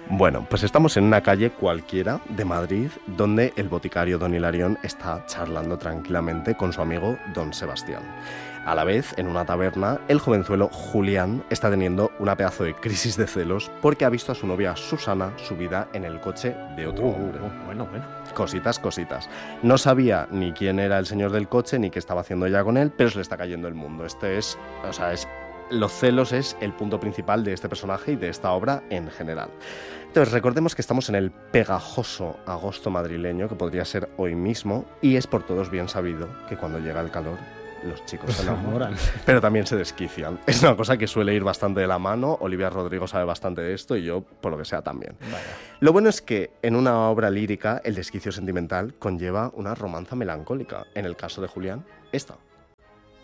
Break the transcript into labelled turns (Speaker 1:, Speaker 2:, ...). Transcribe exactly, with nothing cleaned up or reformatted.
Speaker 1: Bueno, pues estamos en una calle cualquiera de Madrid donde el boticario don Hilarión está charlando tranquilamente con su amigo don Sebastián. A la vez, en una taberna, el jovenzuelo Julián está teniendo una pedazo de crisis de celos porque ha visto a su novia Susana subida en el coche de otro
Speaker 2: Uh,
Speaker 1: hombre.
Speaker 2: uh, bueno, bueno.
Speaker 1: Cositas, cositas. No sabía ni quién era el señor del coche ni qué estaba haciendo ella con él, pero se le está cayendo el mundo. Este es, o sea, es... Los celos es el punto principal de este personaje y de esta obra en general. Entonces, recordemos que estamos en el pegajoso agosto madrileño, que podría ser hoy mismo, y es por todos bien sabido que cuando llega el calor, los chicos se enamoran, pero también se desquician. Es una cosa que suele ir bastante de la mano. Olivia Rodrigo sabe bastante de esto y yo, por lo que sea, también.
Speaker 2: Vaya.
Speaker 1: Lo bueno es que en una obra lírica el desquicio sentimental conlleva una romanza melancólica. En el caso de Julián, esta.